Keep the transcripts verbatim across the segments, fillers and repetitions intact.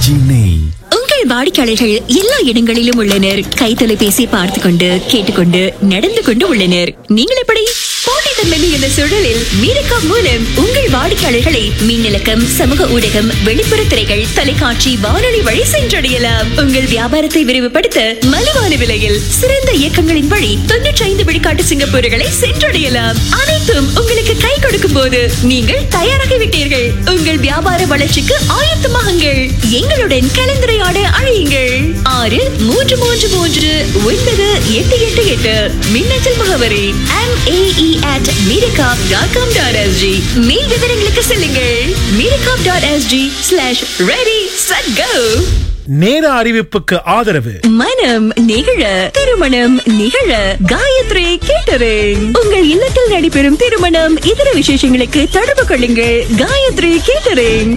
RKG நெய். உங்கள் வாடிக்கையாளர்கள் எல்லா இடங்களிலும் உள்ளனர். கை தொலைபேசி பார்த்து கொண்டு கேட்டுக்கொண்டு நடந்து கொண்டு உள்ளனர். நீங்கள் எப்படி? போட்டித்தன்மை மிகுந்த சூழலில் மீரக்கா மூலம் உங்கள் வாடிக்கையாளர்களை மின்னலக்கம், சமூக ஊடகம், வெளிப்புற திரைகள், தொலைக்காட்சி, வானொலி வழி சென்றடையலாம். உங்கள் வியாபாரத்தை விரிவுபடுத்த மலிவான விலையில் சிறந்த இயக்கங்களின் வழி தொன்னூற்றி ஐந்து விழுக்காட்டு சிங்கப்பூர்களை சென்றடையலாம். அனைத்தும் உங்களுக்கு கை கொடுக்கும் போது நீங்கள் தயாராகிவிட்டீர்கள். உங்கள் வியாபார வளர்ச்சிக்கு ஆயத்தமாகுங்கள். எங்களுடன் கலந்துரையாட அழையுங்கள். ஆறு மூன்று மூன்று மூன்று ஒன்பது எட்டு எட்டு எட்டு. மின்னஞ்சல் முகவரி M A E at மீரகாப் dot com dot S G. மேல் விவரங்களுக்கு செல்லுங்கள். மீரகாப் dot S G slash ready set go. நேர அறிவிப்புக்கு ஆதரவு மனம் நிகழ, திருமணம் நிகழ காயத்ரி கேட்டரிங். உங்கள் இல்லத்தில் நடைபெறும் திருமணம், இதர விசேஷங்களுக்கு தொடர்பு கொள்ளுங்கள். காயத்ரி கேட்டரிங்.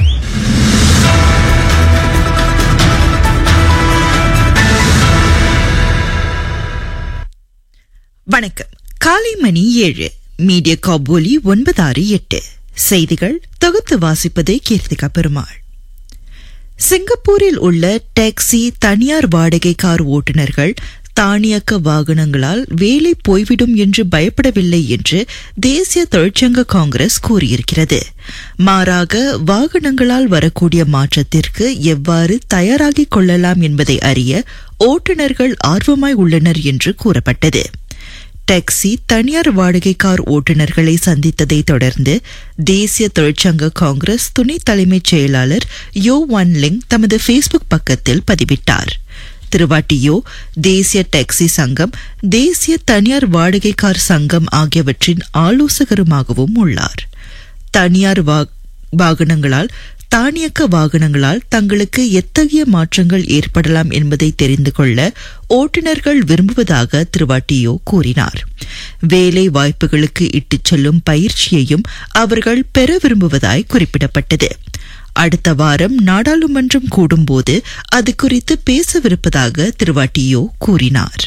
வணக்கம். காலை மணி ஏழு. மீடியா காபோலி ஒன்பது ஆறு எட்டு. செய்திகள் தொகுத்து வாசிப்பது கீர்த்திகா பெருமாள். சிங்கப்பூரில் உள்ள டாக்ஸி, தனியார் வாடகை கார் ஓட்டுநர்கள் தானியக்க வாகனங்களால் வேலை போய்விடும் என்று பயப்படவில்லை என்று தேசிய தொழிற்சங்க காங்கிரஸ் கூறியிருக்கிறது. மாறாக வாகனங்களால் வரக்கூடிய மாற்றத்திற்கு எவ்வாறு தயாராகிக் கொள்ளலாம் என்பதை அறிய ஓட்டுநர்கள் ஆர்வமாய் உள்ளனர் என்று கூறப்பட்டது. டாக்ஸி, தனியார் வாடகை கார் ஓட்டுநர்களை சந்தித்ததை தொடர்ந்து தேசிய தொழிற்சங்க காங்கிரஸ் துணை தலைமைச் செயலாளர் யோ ஒன் லிங் தமது ஃபேஸ்புக் பக்கத்தில் பதிவிட்டார். திருவாட்டியோ தேசிய டாக்ஸி சங்கம், தேசிய தனியார் வாடகை கார் சங்கம் ஆகியவற்றின் ஆலோசகருமாகவும் உள்ளார். தனியார் வாகனங்களால் தானியக்க வாகனங்களால் தங்களுக்கு எத்தகைய மாற்றங்கள் ஏற்படலாம் என்பதை தெரிந்து கொள்ள ஓட்டுநர்கள் விரும்புவதாக திருவாட்டியோ கூறினார். வேலை வாய்ப்புகளுக்கு இட்டுச் செல்லும் பயிற்சியையும் அவர்கள் பெற விரும்புவதாய் குறிப்பிடப்பட்டது. அடுத்த வாரம் நாடாளுமன்றம் கூடும்போது அது குறித்து பேசவிருப்பதாக திருவாட்டியோ கூறினார்.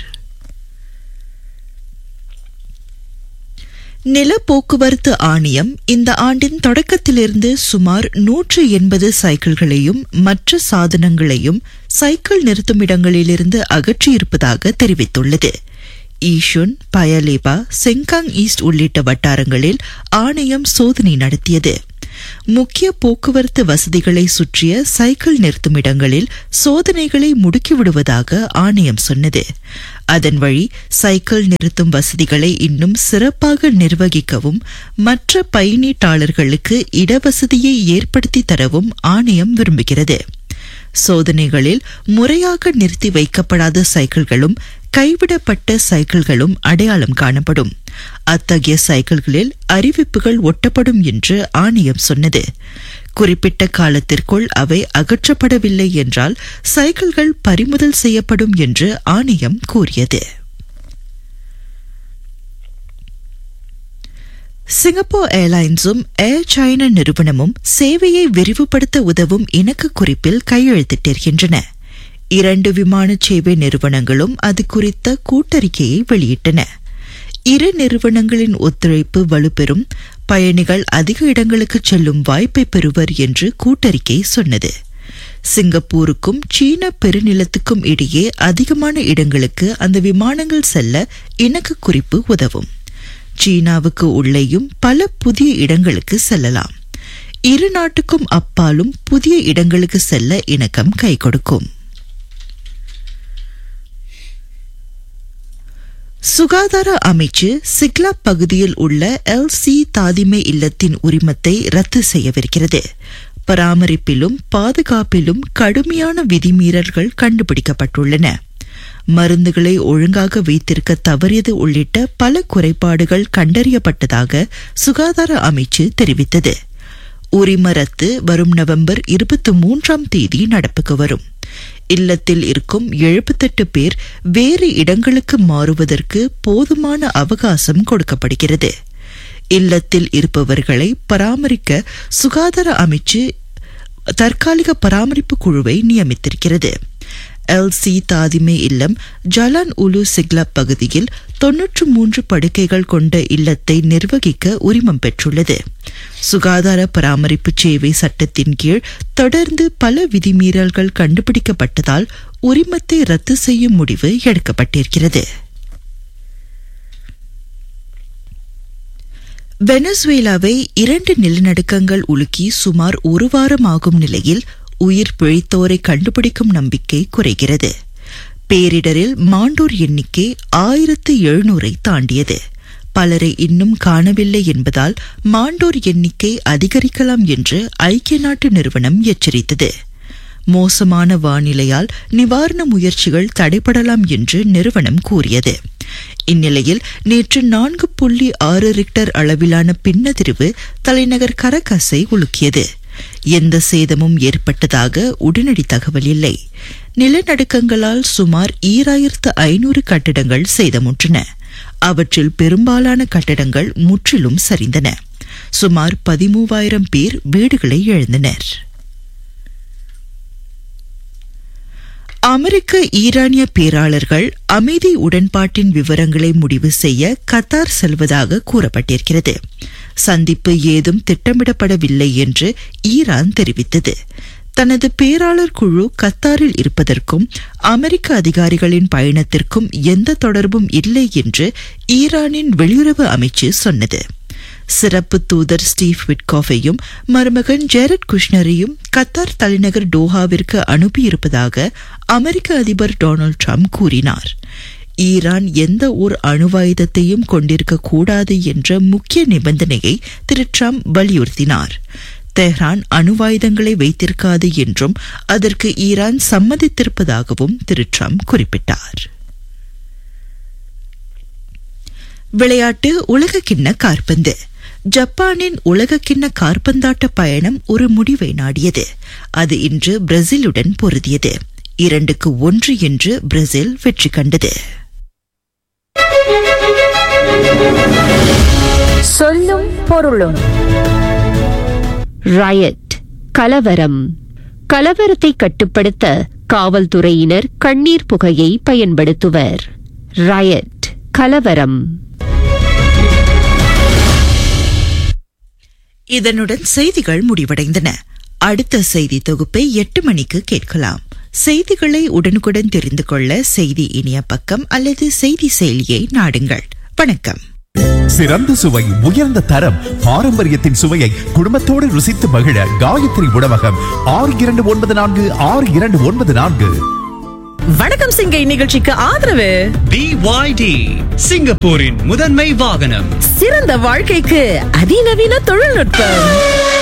நில போக்குவரத்து ஆணையம் இந்த ஆண்டின் தொடக்கத்திலிருந்து சுமார் நூற்று எண்பது சைக்கிள்களையும் மற்ற சாதனங்களையும் சைக்கிள் நிறுத்துமிடங்களிலிருந்து அகற்றியிருப்பதாக தெரிவித்துள்ளது. ஈஷுன், பயலேபா, செங்காங் ஈஸ்ட் உள்ளிட்ட வட்டாரங்களில் ஆணையம் சோதனை நடத்தியது. முக்கிய போக்குவரத்து வசதிகளை சுற்றிய சைக்கிள் நிறுத்துமிடங்களில் சோதனைகளை முடுக்கிவிடுவதாக ஆணையம் சொன்னது. அதன் வழி சைக்கிள் நிறுத்தும் வசதிகளை இன்னும் சிறப்பாக நிர்வகிக்கவும் மற்ற பயணீட்டாளர்களுக்கு இடவசதியை ஏற்படுத்தி தரவும் ஆணையம் விரும்புகிறது. சோதனைகளில் முறையாக நிறுத்தி வைக்கப்படாத சைக்கிள்களும் கைவிடப்பட்ட சைக்கிள்களும் அடையாளம் காணப்படும். அத்தகைய சைக்கிள்களில் அறிவிப்புகள் ஒட்டப்படும் என்று ஆணையம் சொன்னது. குறிப்பிட்ட காலத்திற்குள் அவை அகற்றப்படவில்லை என்றால் சைக்கிள்கள் பறிமுதல் செய்யப்படும் என்று ஆணையம் கூறியது. சிங்கப்பூர் ஏர்லைன்ஸும் ஏர் சைனா நிறுவனமும் சேவையை விரிவுபடுத்த உதவும் இணக்க குறிப்பில் கையெழுத்திட்டிருக்கின்றன. இரண்டு விமான சேவை நிறுவனங்களும் அது குறித்த கூட்டறிக்கையை வெளியிட்டன. இரு நிறுவனங்களின் ஒத்துழைப்பு வலுப்பெறும், பயணிகள் அதிக இடங்களுக்கு செல்லும் வாய்ப்பை பெறுவர் என்று கூட்டறிக்கை சொன்னது. சிங்கப்பூருக்கும் சீன பெருநிலத்துக்கும் இடையே அதிகமான இடங்களுக்கு அந்த விமானங்கள் செல்ல இணக்க குறிப்பு உதவும். சீனாவுக்கு உள்ளேயும் பல புதிய இடங்களுக்கு செல்லலாம். இரு நாட்டுக்கும் அப்பாலும் புதிய இடங்களுக்கு செல்ல இணக்கம் கை கொடுக்கும். சுகாதார அமைச்சு சிக்லாப் பகுதியில் உள்ள எல் சி தாதிமை இல்லத்தின் உரிமத்தை ரத்து செய்யவிருக்கிறது. பராமரிப்பிலும் பாதுகாப்பிலும் கடுமையான விதிமீறல்கள் கண்டுபிடிக்கப்பட்டுள்ளன. மருந்துகளை ஒழுங்காக வைத்திருக்க தவறியது உள்ளிட்ட பல குறைபாடுகள் கண்டறியப்பட்டதாக சுகாதார அமைச்சு தெரிவித்தது. உரிம ரத்து வரும் நவம்பர் இருபத்தி மூன்றாம் தேதி நடப்புக்கு வரும். இல்லத்தில் இருக்கும் எழுபத்தெட்டு பேர் வேறு இடங்களுக்கு மாறுவதற்கு போதுமான அவகாசம் கொடுக்கப்படுகிறது. இல்லத்தில் இருப்பவர்களை பராமரிக்க சுகாதார அமைச்சு தற்காலிக பராமரிப்பு குழுவை நியமித்திருக்கிறது. எல்சி தாதிமே இல்லம் ஜலான் உலு சிக்லப் பகுதியில் தொன்னூற்று மூன்று படுக்கைகள் கொண்ட இல்லத்தை நிர்வகிக்க உரிமம் பெற்றுள்ளது. சுகாதார பராமரிப்பு சேவை சட்டத்தின் கீழ் தொடர்ந்து பல விதிமீறல்கள் கண்டுபிடிக்கப்பட்டதால் உரிமத்தை ரத்து செய்யும் முடிவு எடுக்கப்பட்டிருக்கிறது. வெனசுவேலாவை இரண்டு நிலநடுக்கங்கள் உலுக்கி சுமார் ஒரு வாரம் ஆகும் நிலையில் உயிர் பிழைத்தோரை கண்டுபிடிக்கும் நம்பிக்கை குறைகிறது. பேரிடரில் மாண்டோர் எண்ணிக்கை ஆயிரத்து எழுநூறை தாண்டியது. பலரை இன்னும் காணவில்லை என்பதால் மாண்டோர் எண்ணிக்கை அதிகரிக்கலாம் என்று ஐக்கிய நாட்டு நிறுவனம் எச்சரித்தது. மோசமான வானிலையால் நிவாரண முயற்சிகள் தடைபடலாம் என்று நிறுவனம் கூறியது. இந்நிலையில் நேற்று நான்கு புள்ளி ஆறு ரிக்டர் அளவிலான பின்னதிர்வு தலைநகர் கரகஸை உலுக்கியது. எந்த சேதமும் ஏற்பட்டதாக உடனடி தகவல் இல்லை. நிலநடுக்கங்களால் சுமார் ஈராயிரத்து ஐநூறு கட்டிடங்கள் சேதமுற்றன. அவற்றில் பெரும்பாலான கட்டடங்கள் முற்றிலும் சரிந்தன. சுமார் பதிமூவாயிரம் பேர் வீடுகளை இழந்தனர். அமெரிக்க ஈரானிய பேராளர்கள் அமைதி உடன்பாட்டின் விவரங்களை முடிவு செய்ய கத்தார் செல்வதாக கூறப்பட்டிருக்கிறது. சந்திப்பு ஏதும் திட்டமிடப்படவில்லை என்று ஈரான் தெரிவித்தது. தனது பேராளர் குழு கத்தாரில் இருப்பதற்கும் அமெரிக்க அதிகாரிகளின் பயணத்திற்கும் எந்த தொடர்பும் இல்லை என்று ஈரானின் வெளியுறவு அமைச்சு சொன்னது. சிறப்பு தூதர் ஸ்டீவ் விட்காஃபையும் மருமகன் ஜெரட் குஷ்னரையும் கத்தார் தலைநகர் டோஹாவிற்கு அனுப்பியிருப்பதாக அமெரிக்க அதிபர் டொனால்டு டிரம்ப் கூறினார். ஈரான் எந்த ஒரு அணுவாயுதத்தையும் கொண்டிருக்க கூடாது என்ற முக்கிய நிபந்தனையை திரு டிரம்ப் வலியுறுத்தினார். தெஹ்ரான் அணுவாயுதங்களை வைத்திருக்காது என்றும் அதற்கு ஈரான் சம்மதித்திருப்பதாகவும் திரு டிரம்ப் குறிப்பிட்டார். விளையாட்டு உலகக்கிண்ண காற்பந்து. ஜப்பானின் உலகக்கிண்ண காற்பந்தாட்ட பயணம் ஒரு முடிவை நாடியது. அது இன்று பிரேசிலுடன் பொருதியது. இரண்டுக்கு ஒன்று என்று பிரேசில் வெற்றி கண்டது. சொல்லும் பொருளும். ராயட், கலவரம். கலவரத்தை கட்டுப்படுத்த காவல்துறையினர் கண்ணீர் புகையை பயன்படுத்துவர். ராயட், கலவரம். இதனுடன் செய்திகள் முடிவடைந்தன. அடுத்த செய்தி தொகுப்பை எட்டு மணிக்கு கேட்கலாம். செய்திகளை உடனுக்குடன் தெரிந்து கொள்ள செய்தி இணைய பக்கம் அல்லது செய்தி செயலியை நாடுங்கள். வணக்கம். சிறந்த சுவை, உயர்ந்த தரம், பாரம்பரியத்தின் சுவையை குடும்பத்தோடு ருசித்து மகிழ காயத்ரி உணவகம். ஆறு இரண்டு ஒன்பது நான்கு ஆறு இரண்டு ஒன்பது நான்கு. வணக்கம் சிங்கை நிகழ்ச்சிக்கு ஆதரவு பி ஒய் டி, சிங்கப்பூரின் முதன்மை வாகனம். சிறந்த வாழ்க்கைக்கு அதிநவீன தொழில்நுட்பம்.